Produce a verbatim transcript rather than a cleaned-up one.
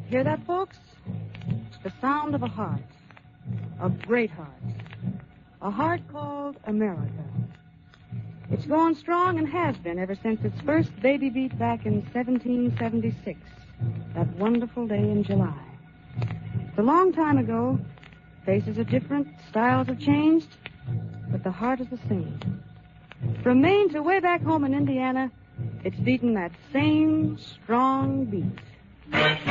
Hear that, folks? The sound of a heart. A great heart. A heart called America. It's going strong and has been ever since its first baby beat back in seventeen seventy-six. That wonderful day in July. It's a long time ago. Faces are different. Styles have changed. But the heart is the same. From Maine to way back home in Indiana, it's beaten that same strong beat.